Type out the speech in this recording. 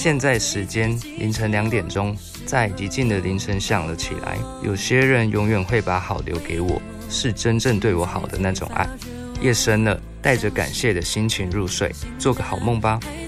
现在时间凌晨2点钟，在寂静的凌晨响了起来。有些人永远会把好留给我，是真正对我好的那种爱。夜深了，带着感谢的心情入睡，做个好梦吧。